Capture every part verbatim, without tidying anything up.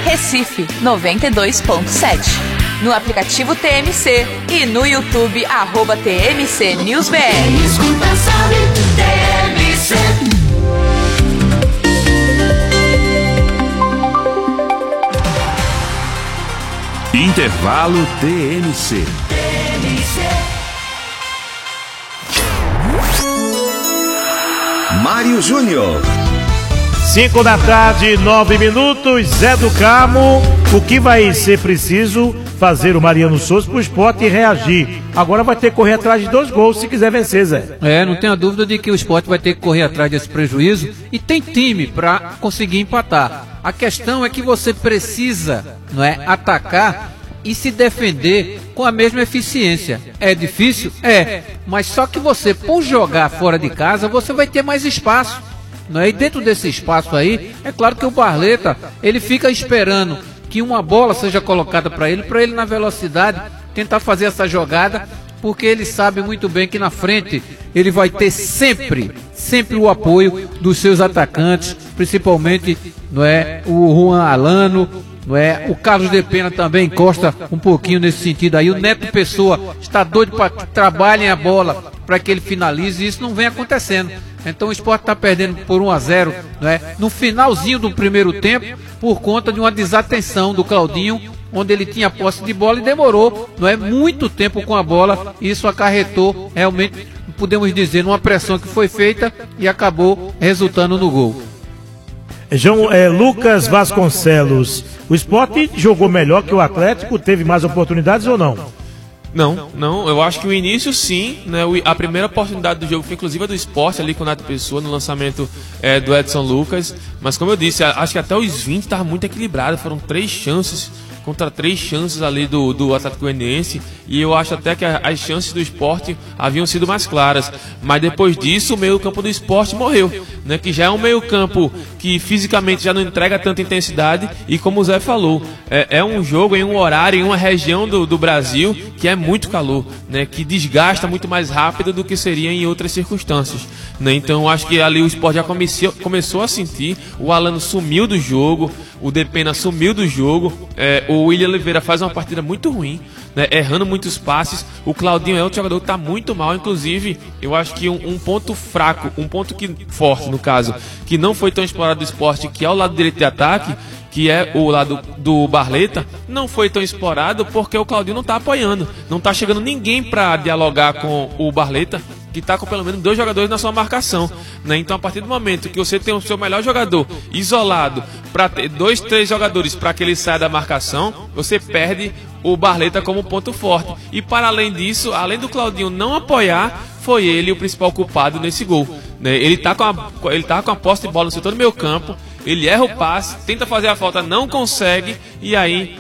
Recife noventa e dois ponto sete. No aplicativo T M C e no YouTube, arroba T M C News B R. Quem escuta sabe, T M C. Intervalo T M C. T M C. Mário Júnior. Cinco da tarde, nove minutos. Zé do Carmo. O que vai ser preciso fazer o Mariano Souza para o Sport reagir? Agora vai ter que correr atrás de dois gols se quiser vencer, Zé. É, não tenho a dúvida de que o Sport vai ter que correr atrás desse prejuízo e tem time para conseguir empatar. A questão é que você precisa, não é, atacar e se defender com a mesma eficiência. É difícil? É. Mas só que você, por jogar fora de casa, você vai ter mais espaço. Não é? E dentro desse espaço aí, é claro que o Barleta, ele fica esperando que uma bola seja colocada para ele, para ele na velocidade tentar fazer essa jogada, porque ele sabe muito bem que na frente ele vai ter sempre, sempre o apoio dos seus atacantes, principalmente, não é, o Juan Alano, não é, o Carlos de Pena também encosta um pouquinho nesse sentido aí. O Neto Pessoa está doido para que trabalhem a bola para que ele finalize, e isso não vem acontecendo. Então o Sport está perdendo por um a zero, não é, no finalzinho do primeiro tempo, por conta de uma desatenção do Claudinho, onde ele tinha posse de bola e demorou, não é, muito tempo com a bola. E isso acarretou realmente, podemos dizer, numa pressão que foi feita e acabou resultando no gol. João, é, Lucas Vasconcelos, o Sport jogou melhor que o Atlético, teve mais oportunidades ou não? Não, não, eu acho que o início sim, né, a primeira oportunidade do jogo foi inclusive a do Sport ali com o Neto Pessoa no lançamento é, do Edson Lucas, mas como eu disse, acho que até os vinte estava muito equilibrado, foram três chances contra três chances ali do, do Atlético Goianiense, e eu acho até que a, as chances do Sport haviam sido mais claras, mas depois disso o meio campo do Sport morreu, né, que já é um meio campo que fisicamente já não entrega tanta intensidade, e como o Zé falou, é, é um jogo em um horário, em uma região do, do Brasil que é muito calor, né, que desgasta muito mais rápido do que seria em outras circunstâncias, né, então eu acho que ali o Sport já comecei, começou a sentir, o Alano sumiu do jogo, o Depena sumiu do jogo, é, o William Oliveira faz uma partida muito ruim, né, errando muitos passes. O Claudinho é outro jogador que está muito mal, inclusive eu acho que um, um ponto fraco, um ponto que, forte no caso, que não foi tão explorado do Sport, que é o lado direito de ataque, que é o lado do Barleta, não foi tão explorado porque o Claudinho não está apoiando, não está chegando ninguém para dialogar com o Barleta, que está com pelo menos dois jogadores na sua marcação, né? Então a partir do momento que você tem o seu melhor jogador isolado para ter dois, três jogadores para que ele saia da marcação, você perde o Barleta como ponto forte. E para além disso, além do Claudinho não apoiar, foi ele o principal culpado nesse gol, né? Ele está com a, ele tá com a posse de bola no setor do meio campo, ele erra o passe, tenta fazer a falta, não consegue, e aí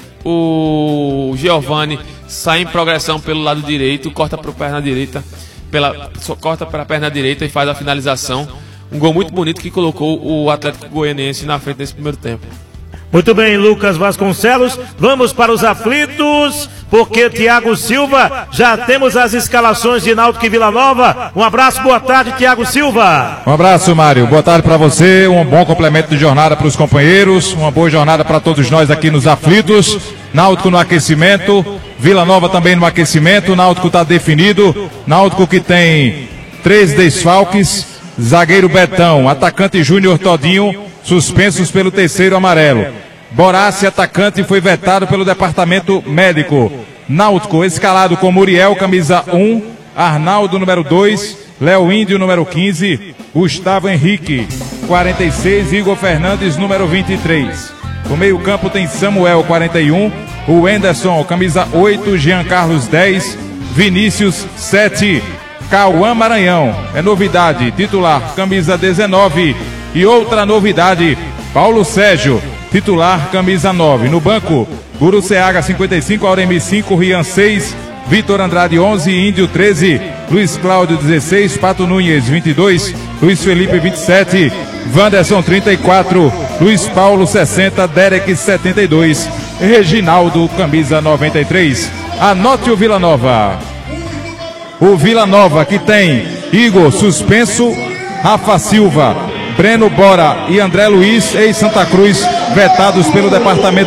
o Giovani sai em progressão pelo lado direito, corta para a perna direita, pela, corta para a perna direita e faz a finalização. Um gol muito bonito que colocou o Atlético Goianiense na frente nesse primeiro tempo. Muito bem, Lucas Vasconcelos. Vamos para os aflitos, porque Thiago Silva, já temos as escalações de Náutico e Vila Nova. Um abraço, boa tarde, Thiago Silva. Um abraço, Mário. Boa tarde para você. Um bom complemento de jornada para os companheiros. Uma boa jornada para todos nós aqui nos aflitos. Náutico no aquecimento, Vila Nova também no aquecimento. Náutico está definido. Náutico que tem três desfalques. Zagueiro Betão, atacante Júnior Todinho, suspensos pelo terceiro amarelo. Borassi, atacante, foi vetado pelo departamento médico. Náutico escalado com Muriel, camisa um, Arnaldo, número dois, Léo Índio, número quinze, Gustavo Henrique, quarenta e seis, Igor Fernandes, número vinte e três. No meio campo tem Samuel, quarenta e um, o Anderson, camisa oito, Jean Carlos, dez, Vinícius, sete, Cauã Maranhão, é novidade, titular, camisa dezenove. E outra novidade, Paulo Sérgio, titular, camisa nove. No banco, Guru Seaga, cinquenta e cinco, Auremi, cinco, Rian, seis, Vitor Andrade, onze, Índio, treze, Luiz Cláudio, dezesseis, Pato Nunes, vinte e dois, Luiz Felipe, vinte e sete, Wanderson, trinta e quatro, Luiz Paulo, sessenta, Derek, setenta e dois, Reginaldo, camisa noventa e três. Anote o Vila Nova. O Vila Nova que tem Igor suspenso, Rafa Silva, Breno Bora e André Luiz, ex Santa Cruz, vetados pelo departamento